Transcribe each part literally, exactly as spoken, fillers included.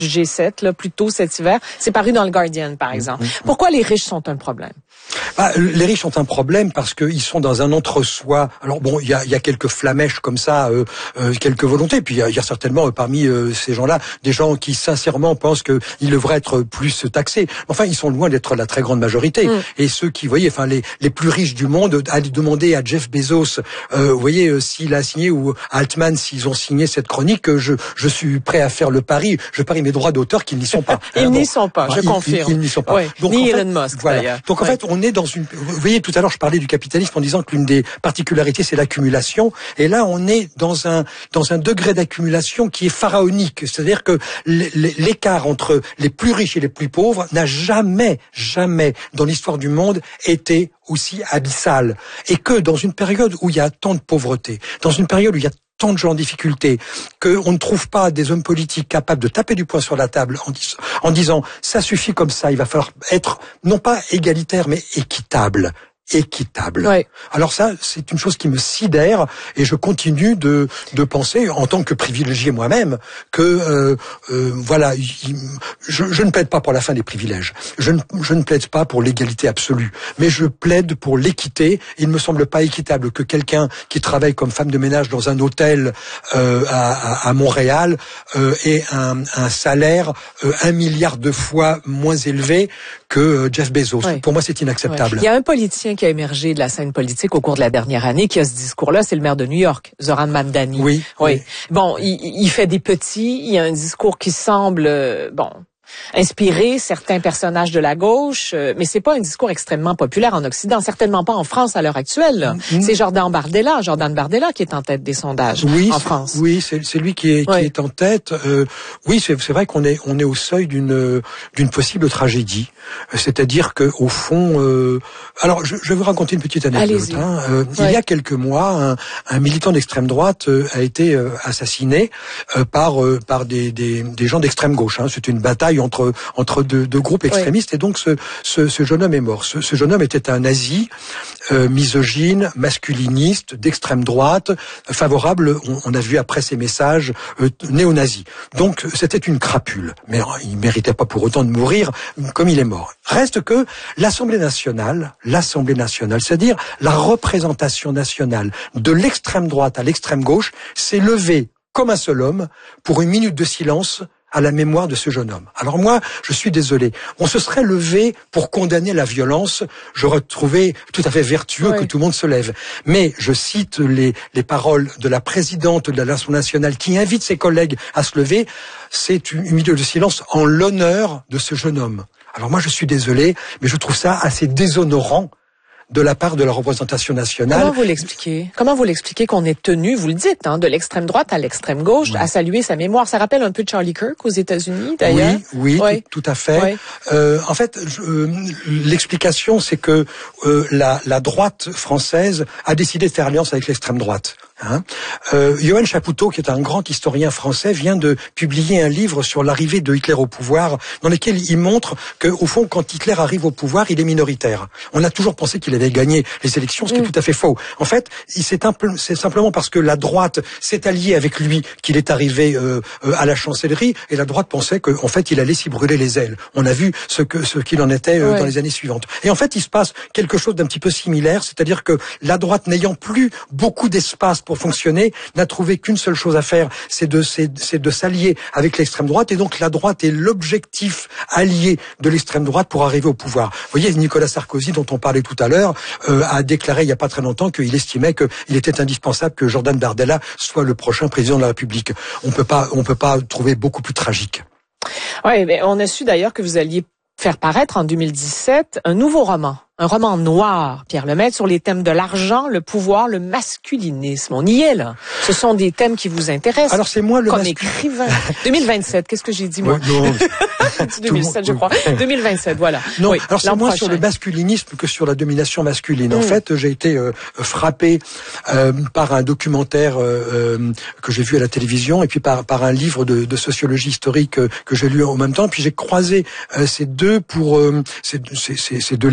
du G sept, là, plus tôt cet hiver. C'est paru dans le Guardian, par exemple. Pourquoi les riches sont un problème? Bah, les riches sont un problème parce qu'ils sont dans un entre-soi. Alors bon, il y a, y a quelques flamèches comme ça, euh, euh, quelques volontés. Puis il y, y a certainement euh, parmi euh, ces gens-là des gens qui sincèrement pensent qu'ils devraient être plus taxés. Enfin, ils sont loin d'être la très grande majorité. Mm. Et ceux qui, vous voyez, enfin les, les plus riches du monde, allaient demander à Jeff Bezos, euh, vous voyez, euh, s'il a signé ou à Altman s'ils ont signé cette chronique, euh, je, je suis prêt à faire le pari. Je parie mes droits d'auteur qu'ils n'y sont pas. Ils hein, n'y bon, sont pas, je ils, confirme. Ils, ils n'y sont pas. Oui. Donc, ni en fait, Elon Musk, voilà. d'ailleurs. Donc en oui. fait, on est dans une. Vous voyez, tout à l'heure, je parlais du capitalisme en disant que l'une des particularités, c'est l'accumulation. Et là, on est dans un dans un degré d'accumulation qui est pharaonique. C'est-à-dire que l'écart entre les plus riches et les plus pauvres n'a jamais, jamais dans l'histoire du monde été aussi abyssal. Et que dans une période où il y a tant de pauvreté, dans une période où il y a tant de gens en difficulté, qu'on ne trouve pas des hommes politiques capables de taper du poing sur la table en, dis en disant « ça suffit comme ça, il va falloir être non pas égalitaire mais équitable ». équitable. Ouais. Alors ça, c'est une chose qui me sidère et je continue de de penser, en tant que privilégié moi-même, que euh, euh, voilà, il, je, je ne plaide pas pour la fin des privilèges. Je ne je ne plaide pas pour l'égalité absolue, mais je plaide pour l'équité. Il ne me semble pas équitable que quelqu'un qui travaille comme femme de ménage dans un hôtel euh, à, à Montréal euh, ait un, un salaire euh, un milliard de fois moins élevé que Jeff Bezos. Ouais. Pour moi, c'est inacceptable. Ouais. Il y a un politicien qui a émergé de la scène politique au cours de la dernière année qui a ce discours-là, c'est le maire de New York, Zoran Mamdani. Oui. Oui. oui. Bon, il, il fait des petits, il y a un discours qui semble, bon, inspirer certains personnages de la gauche, mais c'est pas un discours extrêmement populaire en Occident, certainement pas en France à l'heure actuelle. Mmh. C'est Jordan Bardella, Jordan Bardella qui est en tête des sondages oui, en France. Oui, c'est c'est lui qui est qui oui. est en tête. Euh, oui, c'est c'est vrai qu'on est on est au seuil d'une d'une possible tragédie. C'est-à-dire que au fond, euh, alors je, je vais vous raconter une petite anecdote. Hein. Euh, ouais. Il y a quelques mois, un, un militant d'extrême droite euh, a été euh, assassiné euh, par euh, par des des des gens d'extrême gauche. Hein. C'était une bataille entre entre deux, deux groupes extrémistes oui. et donc ce, ce ce jeune homme est mort. Ce, ce jeune homme était un nazi, euh, misogyne, masculiniste, d'extrême droite, favorable. On, on a vu après ses messages euh, néo-nazis. Donc c'était une crapule, mais il méritait pas pour autant de mourir comme il est mort. Reste que l'Assemblée nationale, l'Assemblée nationale, c'est-à-dire la représentation nationale de l'extrême droite à l'extrême gauche, s'est levée comme un seul homme pour une minute de silence à la mémoire de ce jeune homme. Alors moi, je suis désolé. On se serait levé pour condamner la violence. J'aurais trouvé tout à fait vertueux oui. que tout le monde se lève. Mais je cite les, les paroles de la présidente de l'Assemblée nationale qui invite ses collègues à se lever. C'est une minute de silence en l'honneur de ce jeune homme. Alors moi, je suis désolé, mais je trouve ça assez déshonorant de la part de la représentation nationale. Comment vous l'expliquez? Comment vous l'expliquez qu'on est tenu, vous le dites, hein, de l'extrême droite à l'extrême gauche, oui. à saluer sa mémoire? Ça rappelle un peu Charlie Kirk aux États-Unis, d'ailleurs. Oui, oui, oui. Tout, tout à fait. Oui. Euh, en fait, euh, l'explication, c'est que euh, la, la droite française a décidé de faire alliance avec l'extrême droite. Hein. Euh, Johan Chapoutot, qui est un grand historien français, vient de publier un livre sur l'arrivée de Hitler au pouvoir, dans lequel il montre que, au fond, quand Hitler arrive au pouvoir, il est minoritaire. On a toujours pensé qu'il avait gagné les élections, ce qui mmh. est tout à fait faux. En fait, c'est simplement parce que la droite s'est alliée avec lui qu'il est arrivé euh, à la chancellerie, et la droite pensait qu'en fait, il allait s'y brûler les ailes. On a vu ce que ce qu'il en était euh, ouais. dans les années suivantes. Et en fait, il se passe quelque chose d'un petit peu similaire, c'est-à-dire que la droite, n'ayant plus beaucoup d'espace pour fonctionner, n'a trouvé qu'une seule chose à faire, c'est de, c'est de s'allier avec l'extrême droite, et donc la droite est l'objectif allié de l'extrême droite pour arriver au pouvoir. Vous voyez, Nicolas Sarkozy, dont on parlait tout à l'heure, euh, a déclaré il n'y a pas très longtemps qu'il estimait qu'il était indispensable que Jordan Bardella soit le prochain président de la République. On peut pas, on peut pas trouver beaucoup plus tragique. Oui, mais on a su d'ailleurs que vous alliez faire paraître en deux mille dix-sept un nouveau roman. Un roman noir, Pierre Lemaitre, sur les thèmes de l'argent, le pouvoir, le masculinisme. On y est, là. Ce sont des thèmes qui vous intéressent. Alors, c'est moi le Comme écrivain. deux mille vingt-sept, qu'est-ce que j'ai dit, moi? Ouais, non. deux mille sept, je crois. deux mille vingt-sept, voilà. Non, oui, alors c'est moins prochain. Sur le masculinisme que sur la domination masculine. Mmh. En fait, j'ai été euh, frappé euh, par un documentaire euh, euh, que j'ai vu à la télévision, et puis par, par un livre de, de sociologie historique euh, que j'ai lu en même temps. Puis j'ai croisé euh, ces deux pour euh, ces, ces, ces deux lectures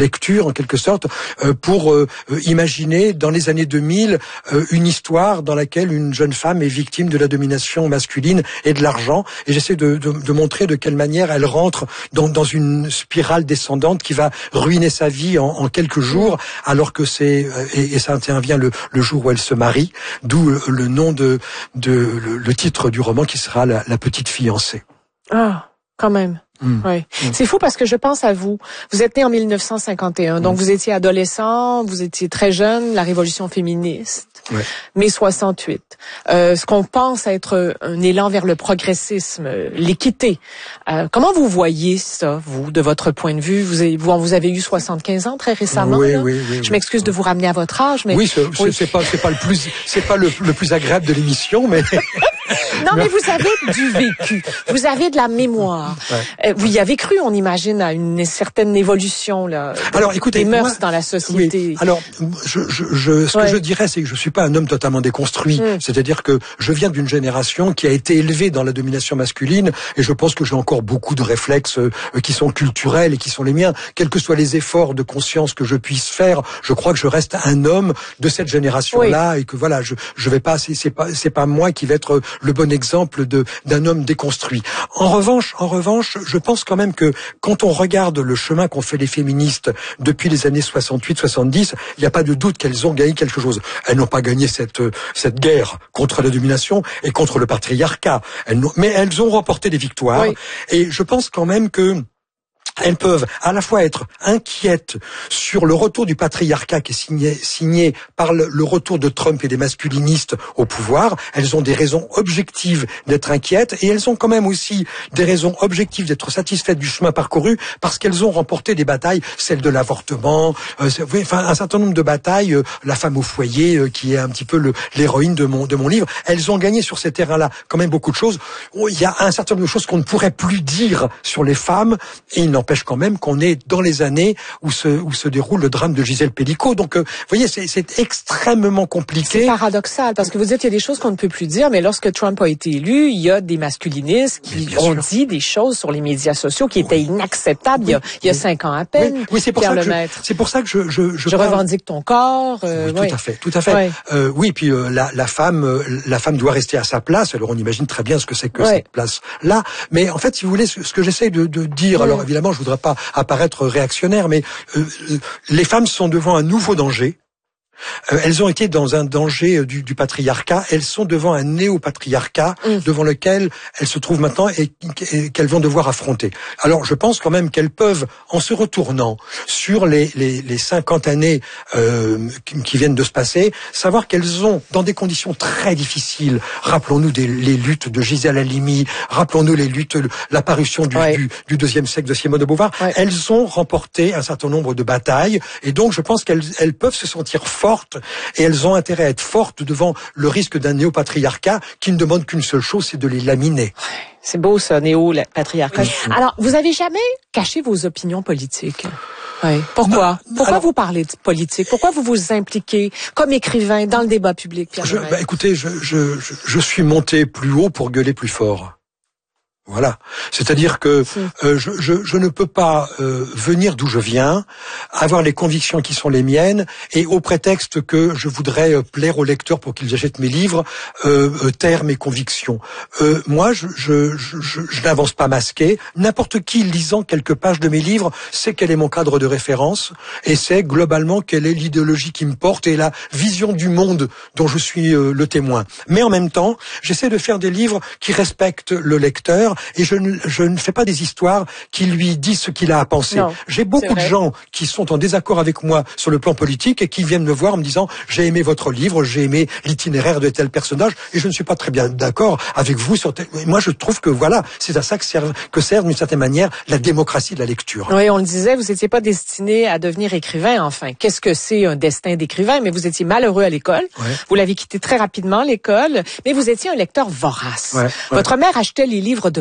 en quelque sorte euh, pour euh, imaginer dans les années deux mille euh, une histoire dans laquelle une jeune femme est victime de la domination masculine et de l'argent. Et j'essaie de, de, de montrer de quelle manière elle rentre dans, dans une spirale descendante qui va ruiner sa vie en, en quelques jours, alors que c'est et, et ça intervient le, le jour où elle se marie, d'où le, le nom de, de le, le titre du roman qui sera la, la petite fiancée. Ah, quand même. Mmh. Oui. Mmh. C'est fou parce que je pense à vous. Vous êtes né en mille neuf cent cinquante et un, donc mmh. vous étiez adolescent, vous étiez très jeune, la révolution féministe, ouais. mai soixante-huit. Euh, ce qu'on pense être un élan vers le progressisme, l'équité. Euh, comment vous voyez ça, vous, de votre point de vue? Vous avez, vous, vous avez eu soixante-quinze ans très récemment. Oui, là. oui, oui. Je m'excuse oui. de vous ramener à votre âge, mais oui, c'est, oui. c'est pas, c'est pas le plus, c'est pas le, le plus agréable de l'émission, mais. Non, mais vous avez du vécu, vous avez de la mémoire. Ouais. Vous y avez cru, on imagine, à une certaine évolution là, alors, écoutez, des mœurs moi, dans la société. Oui. Alors, je, je, je, ce ouais. que je dirais, c'est que je suis pas un homme totalement déconstruit. Mm. C'est-à-dire que je viens d'une génération qui a été élevée dans la domination masculine, et je pense que j'ai encore beaucoup de réflexes euh, qui sont culturels et qui sont les miens. Quels que soient les efforts de conscience que je puisse faire, je crois que je reste un homme de cette génération-là, oui. et que voilà, je, je vais pas, c'est, c'est pas, c'est pas moi qui vais être le bon exemple de d'un homme déconstruit. En revanche, en revanche, je pense quand même que quand on regarde le chemin qu'ont fait les féministes depuis les années soixante-huit soixante-dix, il n'y a pas de doute qu'elles ont gagné quelque chose. Elles n'ont pas gagné cette cette guerre contre la domination et contre le patriarcat. Elles n'ont, mais elles ont remporté des victoires. Oui. Et je pense quand même que elles peuvent à la fois être inquiètes sur le retour du patriarcat qui est signé, signé par le, le retour de Trump et des masculinistes au pouvoir. Elles ont des raisons objectives d'être inquiètes, et elles ont quand même aussi des raisons objectives d'être satisfaites du chemin parcouru, parce qu'elles ont remporté des batailles, celle de l'avortement, euh, enfin un certain nombre de batailles, euh, la femme au foyer euh, qui est un petit peu le, l'héroïne de mon, de mon livre. Elles ont gagné sur ces terrains-là quand même beaucoup de choses. Il y a un certain nombre de choses qu'on ne pourrait plus dire sur les femmes, et il n'empêche quand même qu'on est dans les années où se, où se déroule le drame de Gisèle Pélicot. Donc, euh, vous voyez, c'est, c'est extrêmement compliqué. C'est paradoxal, parce que vous dites qu'il y a des choses qu'on ne peut plus dire, mais lorsque Trump a été élu, il y a des masculinistes qui ont sûr. dit des choses sur les médias sociaux qui étaient oui. inacceptables oui. il, y a, il y a cinq ans à peine. Oui, oui c'est, pour ça que je, c'est pour ça que je... Je, je, je parle... revendique ton corps. Euh, oui, oui. Tout à fait, tout à fait. Oui, euh, oui puis euh, la, la, femme, euh, la femme doit rester à sa place. Alors, on imagine très bien ce que c'est que oui. cette place-là. Mais en fait, si vous voulez, ce, ce que j'essaie de, de dire, oui. alors évidemment, je voudrais pas apparaître réactionnaire, mais euh, les femmes sont devant un nouveau danger. Euh, elles ont été dans un danger du, du patriarcat. Elles sont devant un néo-patriarcat mmh. devant lequel elles se trouvent maintenant et, et qu'elles vont devoir affronter. Alors, je pense quand même qu'elles peuvent, en se retournant sur les, les, les cinquante années euh, qui, qui viennent de se passer, savoir qu'elles ont, dans des conditions très difficiles, rappelons-nous des, les luttes de Gisèle Halimi, rappelons-nous les luttes, l'apparition du, ouais. du, du deuxième siècle de Simone de Beauvoir, ouais. elles ont remporté un certain nombre de batailles, et donc je pense qu'elles elles peuvent se sentir fortes, et elles ont intérêt à être fortes devant le risque d'un néo-patriarcat qui ne demande qu'une seule chose, c'est de les laminer. C'est beau ça, néo-patriarcat. Oui. Alors, vous avez jamais caché vos opinions politiques? Oui. Pourquoi? Non, Pourquoi alors, vous parlez de politique? Pourquoi vous vous impliquez comme écrivain dans le débat public, Pierre? Je, bah, écoutez, je, je, je, je suis monté plus haut pour gueuler plus fort. Voilà, c'est-à-dire que euh, je, je, je ne peux pas euh, venir d'où je viens, avoir les convictions qui sont les miennes, et au prétexte que je voudrais euh, plaire aux lecteurs pour qu'ils achètent mes livres, euh, euh, taire mes convictions. Euh, moi, je, je, je, je, je n'avance pas masqué. N'importe qui lisant quelques pages de mes livres sait quel est mon cadre de référence, et sait globalement quelle est l'idéologie qui me porte et la vision du monde dont je suis euh, le témoin. Mais en même temps, j'essaie de faire des livres qui respectent le lecteur, et je ne, je ne fais pas des histoires qui lui disent ce qu'il a à penser. Non, j'ai beaucoup de gens qui sont en désaccord avec moi sur le plan politique et qui viennent me voir en me disant « j'ai aimé votre livre, j'ai aimé l'itinéraire de tel personnage et je ne suis pas très bien d'accord avec vous sur tel... » Moi, je trouve que voilà, c'est à ça que sert, que sert d'une certaine manière la démocratie de la lecture. Oui, on le disait, vous n'étiez pas destiné à devenir écrivain, enfin. Qu'est-ce que c'est un destin d'écrivain? Mais vous étiez malheureux à l'école. Ouais. Vous l'avez quitté très rapidement, l'école. Mais vous étiez un lecteur vorace. Ouais, ouais. Votre mère achetait les livres de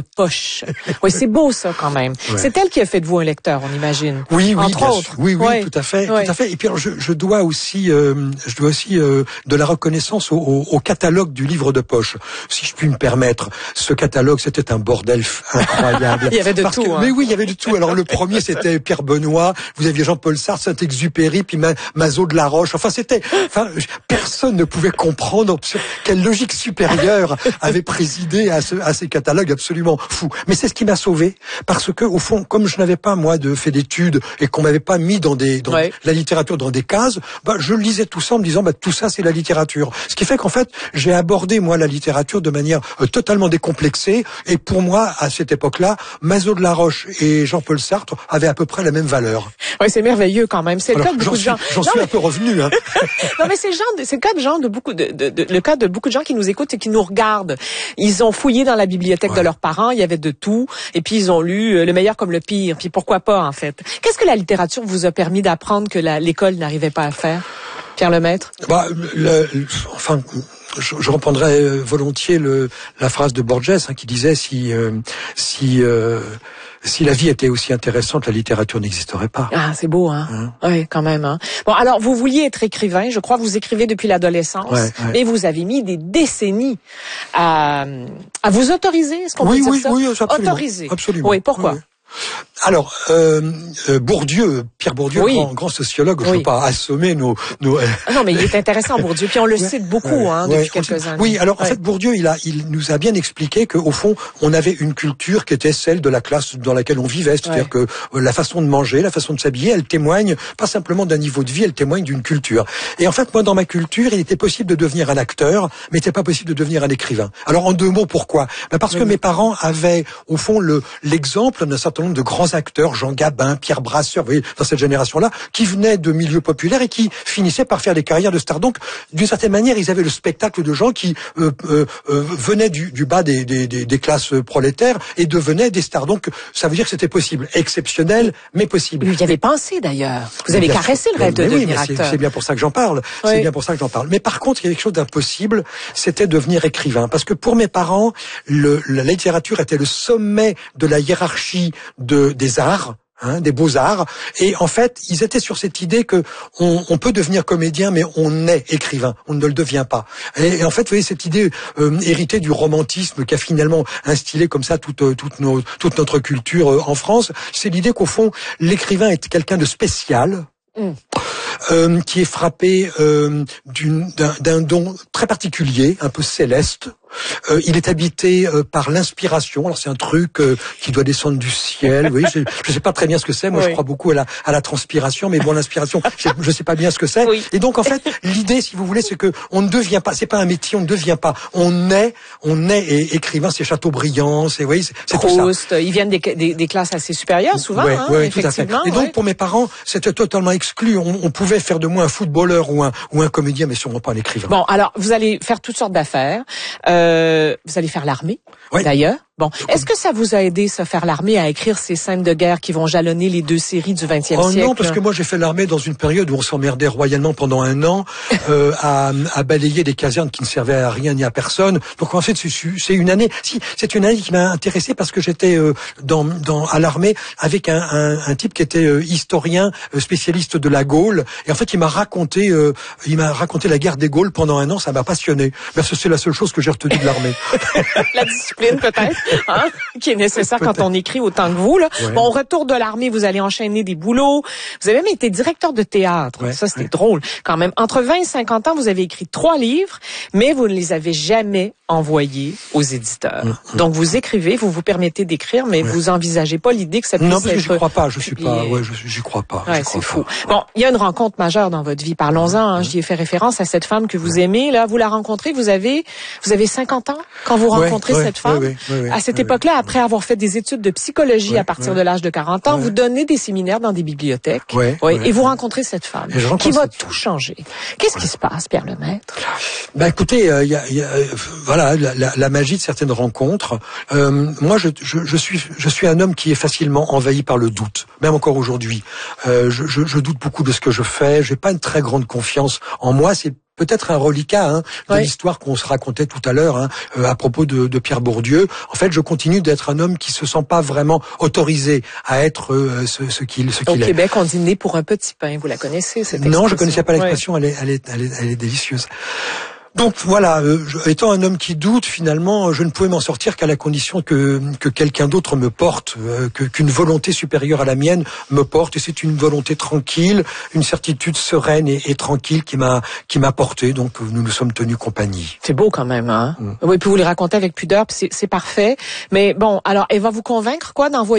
poche. Oui, c'est beau ça quand même. Ouais. C'est elle qui a fait de vous un lecteur, on imagine. Oui, oui, entre bien autres. Sûr. Oui, oui, ouais. tout à fait, ouais. tout à fait. Et puis alors, je, je dois aussi, euh, je dois aussi euh, de la reconnaissance au, au, au catalogue du livre de poche. Si je puis me permettre, ce catalogue, c'était un bordel incroyable. Il y avait de tout. Que, hein. Mais oui, il y avait de tout. Alors le premier, c'était Pierre Benoît. Vous aviez Jean-Paul Sartre, Saint-Exupéry, puis Mazo de la Roche. Enfin, c'était, enfin, personne ne pouvait comprendre quelle logique supérieure avait présidé à, ce, à ces catalogues absolument fous. Mais c'est ce qui m'a sauvé, parce que au fond, comme je n'avais pas moi de fait d'études et qu'on m'avait pas mis dans des dans ouais. la littérature dans des cases, bah je lisais tout ça en me disant bah tout ça c'est la littérature. Ce qui fait qu'en fait j'ai abordé moi la littérature de manière euh, totalement décomplexée. Et pour moi à cette époque-là, Mazo de la Roche et Jean-Paul Sartre avaient à peu près la même valeur. Oui, c'est merveilleux quand même. C'est le Alors, cas de beaucoup suis, de gens. J'en non, suis mais... un peu revenu. Hein. non mais c'est le genre, de, c'est le cas de gens de beaucoup de, de, de le cas de beaucoup de gens qui nous écoutent et qui nous regardent. Ils ont fouillé dans la bibliothèque ouais. de leurs parents, il y avait de tout, et puis ils ont lu le meilleur comme le pire. Puis pourquoi pas en fait. Qu'est-ce que la littérature vous a permis d'apprendre que la, l'école n'arrivait pas à faire, Pierre Lemaître? Bah, le, le, enfin. Je, je reprendrais volontiers le, la phrase de Borges hein, qui disait si euh, si euh, si la vie était aussi intéressante, la littérature n'existerait pas. Ah, c'est beau, hein, hein? Oui, quand même. Hein. Bon, alors vous vouliez être écrivain, je crois, vous écrivez depuis l'adolescence, ouais, ouais. mais vous avez mis des décennies à à vous autoriser, est-ce qu'on oui, peut oui, dire ça? Oui, oui, absolument. Autoriser. Absolument. Oui, pourquoi? Oui, oui. Alors, euh, euh, Bourdieu, Pierre Bourdieu, oui. grand, grand sociologue, je ne oui. veux pas assommer nos... nos... Non, mais il est intéressant, Bourdieu, puis on le ouais, cite beaucoup ouais, hein, depuis ouais, quelques années. Oui, alors ouais. en fait, Bourdieu, il, a, il nous a bien expliqué qu'au fond, on avait une culture qui était celle de la classe dans laquelle on vivait, c'est-à-dire ouais. que la façon de manger, la façon de s'habiller, elle témoigne pas simplement d'un niveau de vie, elle témoigne d'une culture. Et en fait, moi, dans ma culture, il était possible de devenir un acteur, mais il n'était pas possible de devenir un écrivain. Alors, en deux mots, pourquoi? Ben parce oui. que mes parents avaient, au fond, le l'exemple d'un certain nombre de grands acteurs, Jean Gabin, Pierre Brasseur, vous voyez, dans cette génération-là, qui venaient de milieux populaires et qui finissaient par faire des carrières de stars. Donc, d'une certaine manière, ils avaient le spectacle de gens qui euh, euh, euh, venaient du, du bas des, des, des, des classes prolétaires et devenaient des stars. Donc, ça veut dire que c'était possible, exceptionnel, mais possible. Vous y avez pensé d'ailleurs. Vous avez caressé le rêve de devenir oui, mais acteur. C'est, c'est bien pour ça que j'en parle. Oui. C'est bien pour ça que j'en parle. Mais par contre, il y a quelque chose d'impossible, c'était devenir écrivain. Parce que pour mes parents, le, la littérature était le sommet de la hiérarchie de, des arts. Hein, des beaux-arts, et en fait, ils étaient sur cette idée que on, on peut devenir comédien, mais on est écrivain, on ne le devient pas. Et, et en fait, vous voyez, cette idée euh, héritée du romantisme qui a finalement instillé comme ça toute, toute, nos, toute notre culture euh, en France, c'est l'idée qu'au fond, l'écrivain est quelqu'un de spécial, mmh. euh, qui est frappé euh, d'une, d'un, d'un don très particulier, un peu céleste. Euh, il est habité euh, par l'inspiration. Alors c'est un truc euh, qui doit descendre du ciel. Oui, je ne sais pas très bien ce que c'est. Moi, oui. je crois beaucoup à la, à la transpiration, mais bon, l'inspiration, je ne sais pas bien ce que c'est. Oui. Et donc, en fait, l'idée, si vous voulez, c'est que on ne devient pas. C'est pas un métier, on ne devient pas. On est, on est et écrivain. C'est Chateaubriand, c'est oui, c'est, c'est tout ça. Ils viennent des, des, des classes assez supérieures, souvent. Oui, hein, oui, effectivement. Tout à fait. Et donc, ouais. pour mes parents, c'était totalement exclu. On, on pouvait faire de moi un footballeur ou un ou un comédien, mais sûrement pas un écrivain. Bon, alors, vous allez faire toutes sortes d'affaires. Euh, vous allez faire l'armée, oui. d'ailleurs. Bon, est-ce que ça vous a aidé, ça, faire l'armée, à écrire ces scènes de guerre qui vont jalonner les deux séries du vingtième oh, siècle? Non, parce que moi j'ai fait l'armée dans une période où on s'emmerdait royalement pendant un an euh, à, à balayer des casernes qui ne servaient à rien ni à personne. Donc en fait c'est, c'est une année, si c'est une année qui m'a intéressé parce que j'étais euh, dans, dans à l'armée avec un, un, un type qui était euh, historien, euh, spécialiste de la Gaule, et en fait il m'a raconté, euh, il m'a raconté la guerre des Gaules pendant un an. Ça m'a passionné. Parce que c'est la seule chose que j'ai retenue de l'armée. La discipline peut-être. Hein, qui est nécessaire Peut-être. Quand on écrit autant que vous. Là. Ouais. Bon, au retour de l'armée, vous allez enchaîner des boulots. Vous avez même été directeur de théâtre. Ouais. Ça, c'était ouais. drôle. Quand même, entre vingt et cinquante ans, vous avez écrit trois livres, mais vous ne les avez jamais envoyés aux éditeurs. Mmh. Donc, vous écrivez, vous vous permettez d'écrire, mais ouais. vous envisagez pas l'idée que ça puisse non, parce être... que j'y crois pas. Je suis publié. pas. Ouais, je, j'y crois pas. Ouais, j'y c'est crois fou. Pas. Bon, il y a une rencontre majeure dans votre vie. Parlons-en. Hein. Mmh. J'y ai fait référence à cette femme que vous ouais. aimez. Là, vous la rencontrez. Vous avez, vous avez cinquante ans quand vous rencontrez ouais, cette ouais, femme. ouais, ouais, ouais, à cette ouais, époque-là, ouais. après avoir fait des études de psychologie ouais, à partir ouais. de l'âge de quarante ans, ouais. vous donnez des séminaires dans des bibliothèques. Ouais, ouais, et vous rencontrez cette femme qui va tout changer. Qu'est-ce ouais. qui se passe, Pierre Lemaître? Ben écoutez, il euh, y, a, y a, euh, voilà. voilà, la, la, la magie de certaines rencontres. Euh, moi, je, je, je suis, je suis un homme qui est facilement envahi par le doute, même encore aujourd'hui. Euh, je, je, je doute beaucoup de ce que je fais. J'ai pas une très grande confiance en moi. C'est peut-être un reliquat hein, de oui. l'histoire qu'on se racontait tout à l'heure hein, euh, à propos de, de Pierre Bourdieu. En fait, je continue d'être un homme qui se sent pas vraiment autorisé à être euh, ce, ce qu'il ce qu'il est. Au Québec, on dit né pour un petit pain. Vous la connaissez cette expression? Non, je connaissais pas l'expression. Oui. Elle est, elle est, elle est, elle est délicieuse. Donc voilà, euh, je, étant un homme qui doute, finalement, je ne pouvais m'en sortir qu'à la condition que que quelqu'un d'autre me porte, euh, que qu'une volonté supérieure à la mienne me porte. Et c'est une volonté tranquille, une certitude sereine et, et tranquille qui m'a qui m'a porté. Donc nous nous sommes tenus compagnie. C'est beau quand même, hein. Mm. Oui, puis vous les racontez avec pudeur, puis c'est, c'est parfait. Mais bon, alors elle va vous convaincre quoi d'envoyer